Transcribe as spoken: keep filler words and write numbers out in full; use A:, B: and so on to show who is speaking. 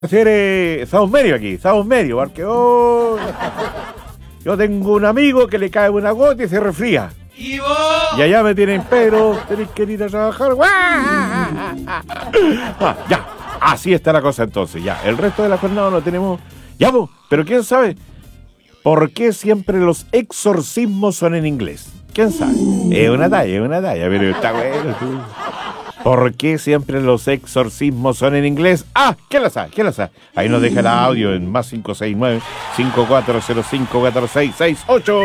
A: hacer eh, medio aquí, estamos medio, porque oh, yo tengo un amigo que le cae una gota y se resfría. ¿Y vos? Y allá me tienen, pero tenéis que ir a trabajar. Ah, ya, así está la cosa entonces, ya. El resto de la jornada no tenemos. Ya, vos, pero quién sabe por qué siempre los exorcismos son en inglés. ¿Quién sabe? Es una talla, es una talla, pero está bueno. ¿Por qué siempre los exorcismos son en inglés? Ah, ¿quién lo sabe? ¿Quién lo sabe? Ahí nos deja el audio en más cinco seis nueve, cinco cuatro cero cinco, cuatro seis seis ocho.